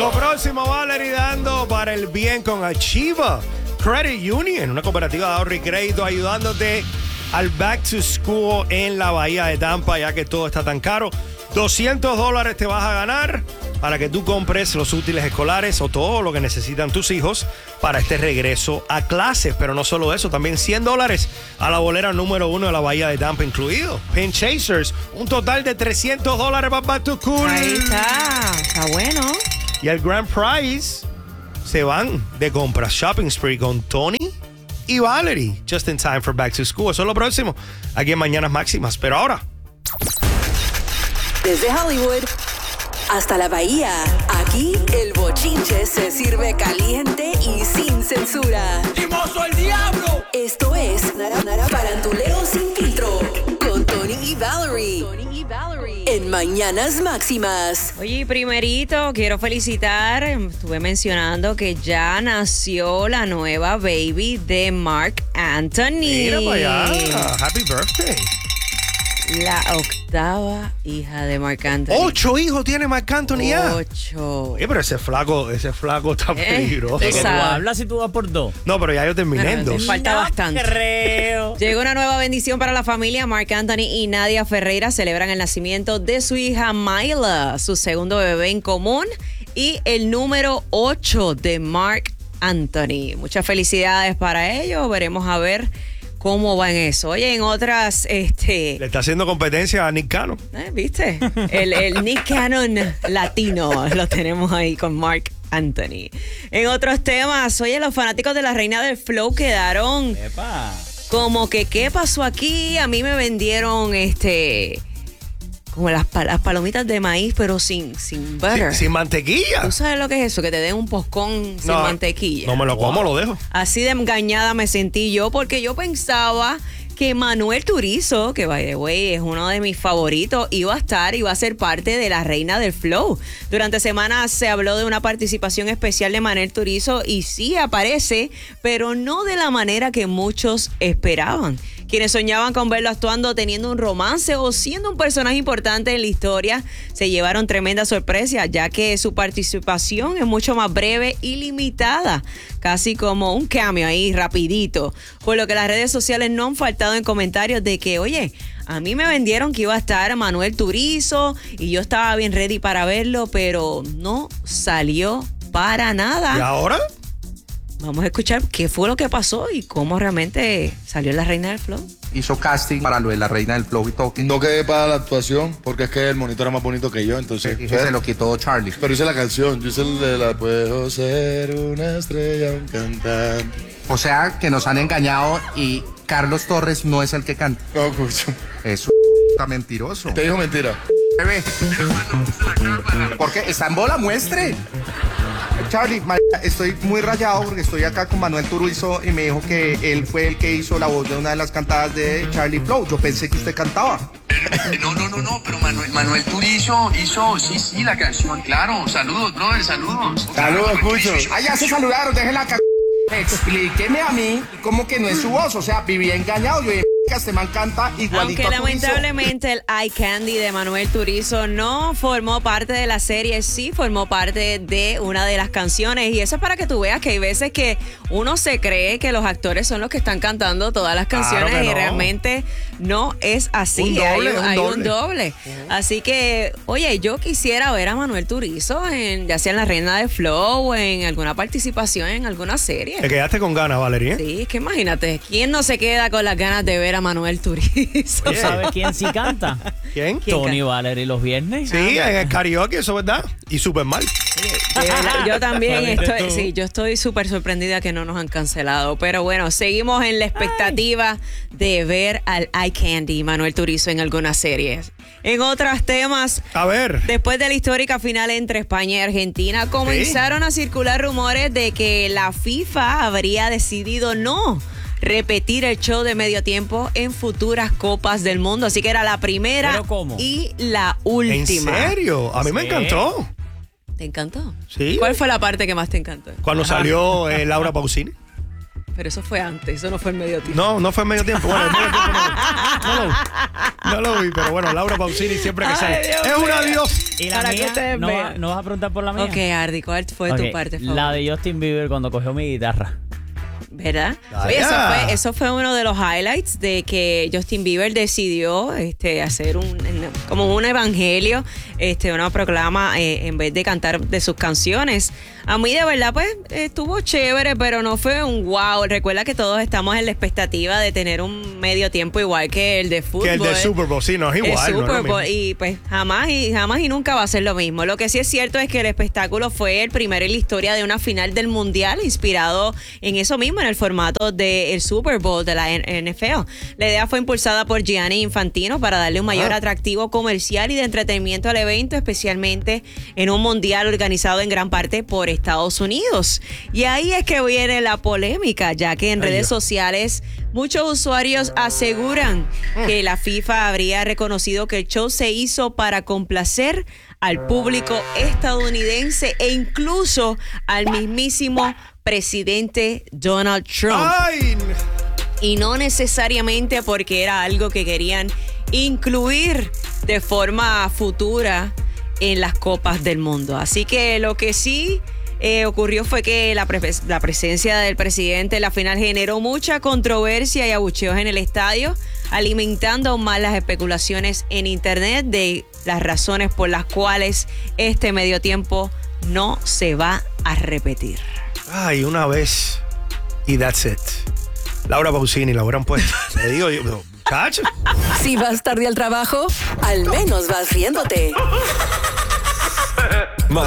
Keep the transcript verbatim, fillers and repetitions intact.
Lo próximo, Valerie, dando para el bien con Achieva Credit Union, una cooperativa de ahorro y crédito ayudándote al back to school en la bahía de Tampa, ya que todo está tan caro. doscientos dólares te vas a ganar para que tú compres los útiles escolares o todo lo que necesitan tus hijos para este regreso a clases. Pero no solo eso, también cien dólares a la bolera número uno de la bahía de Tampa incluido. Pin Chasers, un total de trescientos dólares para back to school. Ahí está, está bueno. Y el Grand Prize se van de compras shopping spree con Tony y Valerie. Just in time for back to school. Eso es lo próximo aquí en Mañanas Máximas. Pero ahora, desde Hollywood hasta la bahía, aquí el bochinche se sirve caliente y sin censura. ¡Chimoso el diablo! Esto es Nara Nara Faranduleo Sin Filtro con Tony y Valerie. Tony y Valerie en Mañanas Máximas. Oye, primerito, quiero felicitar. Estuve mencionando que ya nació la nueva baby de Marc Anthony. mira para allá. Happy birthday. La octava hija de Marc Anthony. Ocho hijos tiene Marc Anthony ya. Ocho. Oye, pero ese flaco, ese flaco está Eh, peligroso. tú ¿De qué tú sabes. hablas si tú vas por dos? No, pero ya yo terminé en Bueno, dos. te falta No bastante. creo. Llegó una nueva bendición para la familia. Marc Anthony y Nadia Ferreira celebran el nacimiento de su hija Myla, su segundo bebé en común y el número ocho de Marc Anthony. Muchas felicidades para ellos. Veremos a ver cómo va en eso. Oye, en otras, este, Le está haciendo competencia a Nick Cannon. ¿eh? ¿Viste? El, el Nick Cannon latino lo tenemos ahí con Marc Anthony. En otros temas, oye, los fanáticos de la Reina del Flow quedaron Epa. como que, ¿qué pasó aquí? A mí me vendieron, este, como las, pa- las palomitas de maíz, pero sin, sin butter. Sin, sin mantequilla. ¿Tú sabes lo que es eso? Que te den un poscón sin No, mantequilla. No me lo como, lo dejo. Así de engañada me sentí yo porque yo pensaba que Manuel Turizo, que by the way es uno de mis favoritos, iba a estar, iba a ser parte de la Reina del Flow. Durante semanas se habló de una participación especial de Manuel Turizo y sí aparece, pero no de la manera que muchos esperaban. Quienes soñaban con verlo actuando, teniendo un romance o siendo un personaje importante en la historia, se llevaron tremenda sorpresa, ya que su participación es mucho más breve y limitada, casi como un cameo ahí rapidito. Por lo que las redes sociales no han faltado en comentarios de que, oye, a mí me vendieron que iba a estar Manuel Turizo y yo estaba bien ready para verlo, pero no salió para nada. ¿Y ahora? Vamos a escuchar qué fue lo que pasó y cómo realmente salió la Reina del Flow. Hizo casting para lo de la Reina del Flow y todo. No quedé para la actuación porque es que el monitor era más bonito que yo, entonces. Y se lo quitó Charlie. Pero hice la canción, yo hice el de la puedo ser una estrella, un cantante. O sea, que nos han engañado y Carlos Torres no es el que canta. No, Cucho. Es un mentiroso. Te dijo mentira. Bebé. Porque está en bola, muestre. Charlie, ma- estoy muy rayado porque estoy acá con Manuel Turizo y me dijo que él fue el que hizo la voz de una de las cantadas de Charlie Flow. Yo pensé que usted cantaba. No, no, no, no, pero Manuel, Manuel Turizo hizo, sí, sí, la canción, claro. Saludos, brother, saludos. Saludos, Cucho. Ah, ya se saludaron, déjenla acá. Explíqueme a mí cómo que no es su voz. O sea, viví engañado. Yo dije, este man canta igualito Aunque a Turizo. lamentablemente el Eye Candy de Manuel Turizo no formó parte de la serie, sí formó parte de una de las canciones. Y eso es para que tú veas que hay veces que uno se cree que los actores son los que están cantando todas las canciones Claro que y no. realmente no es así. Un doble, hay un hay doble. un doble. Así que, oye, yo quisiera ver a Manuel Turizo en, ya sea en La Reina de Flow o en alguna participación en alguna serie. Te quedaste con ganas, Valerie. Sí, es que imagínate, ¿quién no se queda con las ganas de ver a Manuel Turizo? ¿Tú sabes quién sí canta? ¿Quién? ¿Quién Tony canta? Valerie los viernes. Sí, en el karaoke, eso es verdad. Y súper mal. De verdad, yo también Sabiste estoy, tú. sí, yo estoy súper sorprendida que no nos han cancelado. Pero bueno, seguimos en la expectativa de ver al Eye Candy Manuel Turizo en algunas series. En otros temas, A ver. después de la histórica final entre España y Argentina, comenzaron a circular rumores de que la FIFA habría decidido no repetir el show de medio tiempo en futuras copas del mundo. Así que era la primera ¿Pero cómo? y la ¿En última. serio? A mí me Sí. encantó. ¿Te encantó? Sí. ¿Cuál fue la parte que más te encantó? Cuando salió eh, Laura Pausini. Pero eso fue antes, eso no fue el medio tiempo. No, no fue en medio tiempo. Bueno, el medio tiempo no, no, lo, no lo vi, pero bueno, Laura Pausini siempre que Ay, sale. Dios Es una mío. dios. ¿Y la Para que mía? ustedes ¿No, vean. va- ¿No vas a preguntar por la mía? Ok, Ardi, ¿cuál fue Ok, tu parte favorita? La de Justin Bieber cuando cogió mi guitarra. ¿Verdad? Ah, Oye, eso, ya. fue, eso fue uno de los highlights de que Justin Bieber decidió este, hacer un como un evangelio, este, una proclama eh, en vez de cantar de sus canciones. A mí de verdad pues estuvo chévere, pero no fue un wow. Recuerda que todos estamos en la expectativa de tener un medio tiempo igual que el de fútbol. Que el de Super Bowl, sí, no es igual. El no es lo Super Bowl, mismo. y pues jamás y jamás y nunca va a ser lo mismo. Lo que sí es cierto es que el espectáculo fue el primero en la historia de una final del mundial, inspirado en eso mismo, en el formato del Super Bowl de la N F L. La idea fue impulsada por Gianni Infantino para darle un mayor Ah. atractivo comercial y de entretenimiento al evento, especialmente en un mundial organizado en gran parte por Estados Unidos. Y ahí es que viene la polémica, ya que en Ay, redes Dios. sociales muchos usuarios aseguran que la FIFA habría reconocido que el show se hizo para complacer al público estadounidense e incluso al mismísimo presidente Donald Trump. Ay, Y no necesariamente porque era algo que querían incluir de forma futura en las copas del mundo. Así que lo que sí eh, ocurrió fue que la, pre- la presencia del presidente en la final generó mucha controversia y abucheos en el estadio, alimentando aún más las especulaciones en internet de las razones por las cuales este medio tiempo no se va a repetir. ay, una vez. Y that's it. Laura Pausini, la hubieran puesto. Le digo yo, pero, muchacho. Si vas tarde al trabajo, al menos vas riéndote.